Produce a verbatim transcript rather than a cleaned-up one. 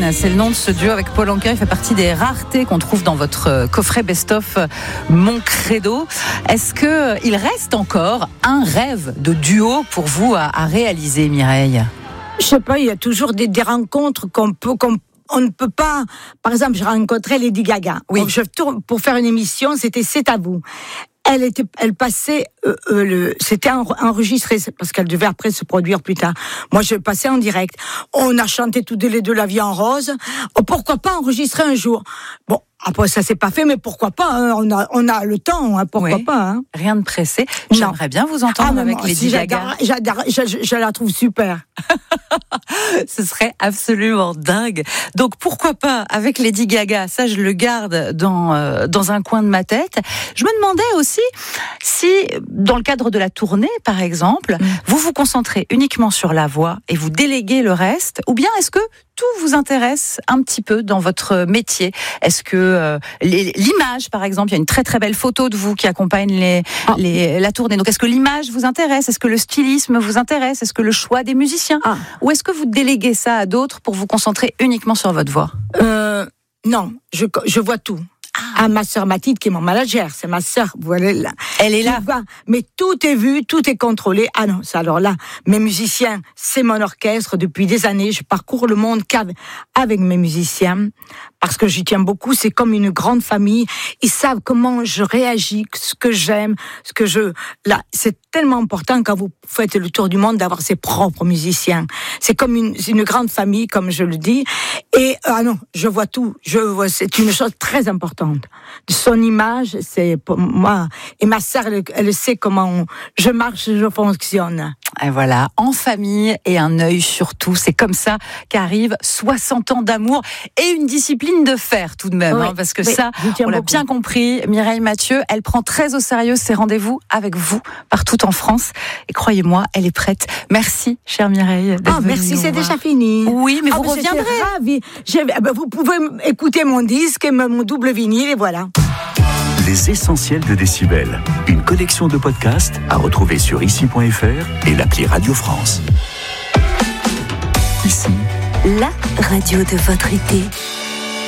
Capitaine, c'est le nom de ce duo avec Paul Anka. Il fait partie des raretés qu'on trouve dans votre coffret best-of Mon Credo. Est-ce qu'il reste encore un rêve de duo pour vous à, à réaliser, Mireille ? Je sais pas, il y a toujours des, des rencontres qu'on peut... Qu'on... On ne peut pas... Par exemple, j'ai rencontré Lady Gaga. Oui. Donc, je tourne pour faire une émission, c'était C'est à vous. Elle était, elle passait, euh, euh, le, c'était enregistré parce qu'elle devait après se produire plus tard. Moi, je passais en direct. On a chanté tous les deux La Vie en rose. Oh, pourquoi pas enregistrer un jour ? Bon, après ça s'est pas fait, mais pourquoi pas hein, on a, on a le temps. Hein, pourquoi oui. pas hein. Rien de pressé. J'aimerais bien vous entendre ah, avec Lady si, Gaga. J'adore, j'adore, je, je la trouve super. Ce serait absolument dingue. Donc pourquoi pas avec Lady Gaga ? Ça, je le garde dans euh, dans un coin de ma tête. Je me demandais aussi si, dans le cadre de la tournée, par exemple, mmh. vous vous concentrez uniquement sur la voix et vous déléguez le reste, ou bien est-ce que tout vous intéresse un petit peu dans votre métier ? Est-ce que euh, les, l'image, par exemple, il y a une très très belle photo de vous qui accompagne les, ah. les, la tournée. Donc est-ce que l'image vous intéresse ? Est-ce que le stylisme vous intéresse ? Est-ce que le choix des musiciens ? ah. Ou est-ce que vous déléguez ça à d'autres pour vous concentrer uniquement sur votre voix ? euh, Non, je, je vois tout. Ah, ma sœur Mathilde, qui est mon manager, c'est ma sœur, voilà, là. Elle est là. Vois, mais tout est vu, tout est contrôlé. Ah non, ça alors là, mes musiciens, c'est mon orchestre depuis des années. Je parcours le monde avec mes musiciens parce que j'y tiens beaucoup. C'est comme une grande famille. Ils savent comment je réagis, ce que j'aime, ce que je. Là, c'est tellement important quand vous faites le tour du monde d'avoir ses propres musiciens. C'est comme une, une grande famille, comme je le dis. Et ah non, je vois tout. Je vois, c'est une chose très importante. Son image, c'est pour moi. Et ma sœur, elle, elle sait comment on, je marche, je fonctionne. Et voilà, en famille et un œil sur tout. C'est comme ça qu'arrivent soixante ans d'amour et une discipline de fer tout de même. Oui, hein, parce que oui, ça, on l'a beaucoup. Bien compris. Mireille Mathieu, elle prend très au sérieux ses rendez-vous avec vous partout en France. Et croyez-moi, elle est prête. Merci, chère Mireille. Ah, merci, c'est déjà fini. Oui, mais ah, vous mais reviendrez. Ravie. Vous pouvez écouter mon disque et mon double vinyle et voilà. Les essentiels de Décibel, une collection de podcasts à retrouver sur ici point f r et l'appli Radio France. Ici, la radio de votre été.